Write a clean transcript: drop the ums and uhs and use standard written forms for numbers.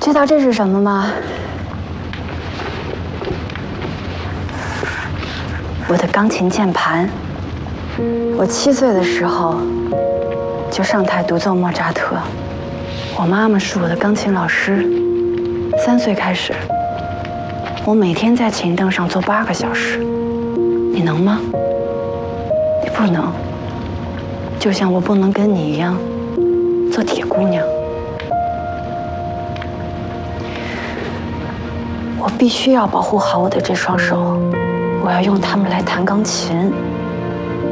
知道这是什么吗？我的钢琴键盘。我7岁的时候就上台独奏莫扎特。我妈妈是我的钢琴老师。3岁开始，我每天在琴凳上坐8个小时。你能吗？你不能。就像我不能跟你一样做铁姑娘。我必须要保护好我的这双手，我要用它们来弹钢琴。